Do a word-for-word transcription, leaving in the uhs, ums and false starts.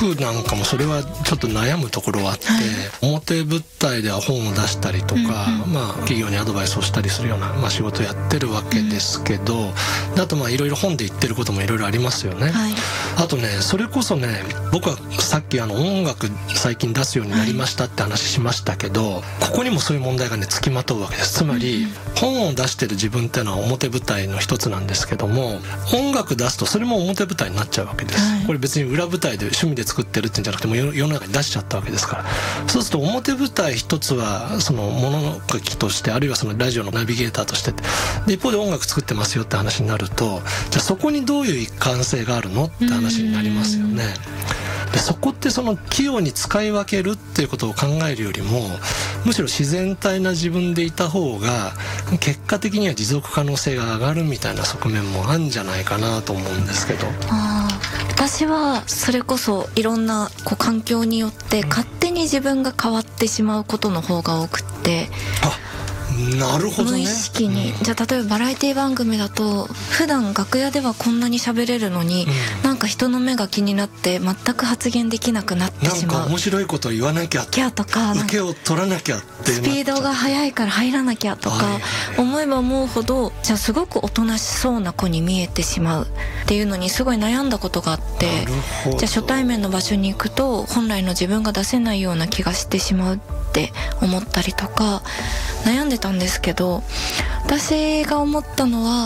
僕なんかもそれはちょっと悩むところはあって、はい、表舞台では本を出したりとか、うんうん、まあ、企業にアドバイスをしたりするような、まあ、仕事をやってるわけですけど、うん、あとまあいろいろ本で言ってることもいろいろありますよね、はい、あとねそれこそね僕はさっきあの音楽最近出すようになりましたって話しましたけど、はい、ここにもそういう問題がねつきまとうわけです。つまり、うん、本を出してる自分っていうのは表舞台の一つなんですけども、音楽出すとそれも表舞台になっちゃうわけです、はい、これ別に裏舞台で趣味で作ってるってんじゃなくてもう世の中に出しちゃったわけですから、そうすると表舞台一つはその物書きとして、あるいはそのラジオのナビゲーターとしてで、一方で音楽作ってますよって話になると、じゃあそこにどういう一貫性があるのって話になりますよね。でそこってその器用に使い分けるっていうことを考えるよりも、むしろ自然体な自分でいた方が結果的には持続可能性が上がるみたいな側面もあるんじゃないかなと思うんですけど。 あ私はそれこそいろんなこう環境によって勝手に自分が変わってしまうことの方が多くって、 あなるほどね、 無意識に、うん、じゃあ例えばバラエティ番組だと普段楽屋ではこんなに喋れるのに、うん、なんか人の目が気になって全く発言できなくなってしまう。 なんか面白いことを言わなきゃキャとか受けを取らなきゃってスピードが速いから入らなきゃとか、はい、思えば思うほどじゃあすごくおとなしそうな子に見えてしまうっていうのにすごい悩んだことがあって、じゃあ初対面の場所に行くと本来の自分が出せないような気がしてしまうって思ったりとか悩んでたんですけど、私が思ったのは